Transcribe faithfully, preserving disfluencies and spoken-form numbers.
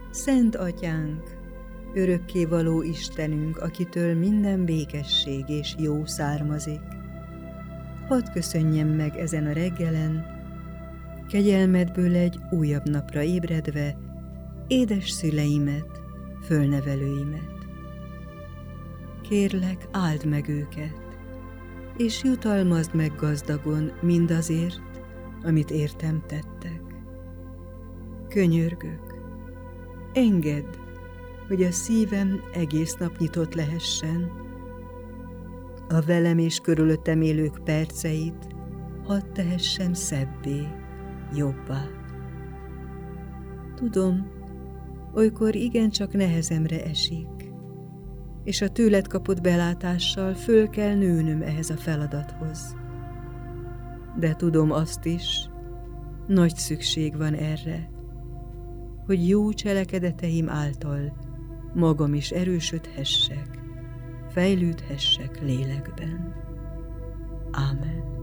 Szent Atyánk, örökkévaló Istenünk, akitől minden békesség és jó származik, hadd köszönjem meg ezen a reggelen, kegyelmedből egy újabb napra ébredve, édes szüleimet, fölnevelőimet. Kérlek, áld meg őket, és jutalmazd meg gazdagon mindazért, amit értem tettek. Könyörgök, engedd, hogy a szívem egész nap nyitott lehessen, a velem és körülöttem élők perceit hadd tehessem szebbé, jobbá. Tudom, olykor igencsak nehezemre esik, és a tőled kapott belátással föl kell nőnöm ehhez a feladathoz. De tudom azt is, nagy szükség van erre, hogy jó cselekedeteim által magam is erősödhessek, fejlődhessek lélekben. Ámen.